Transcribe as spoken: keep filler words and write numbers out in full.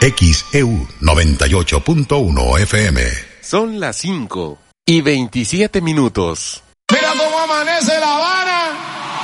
X E U noventa y ocho punto uno F M. Son las cinco y veintisiete minutos. Mira cómo amanece La Habana.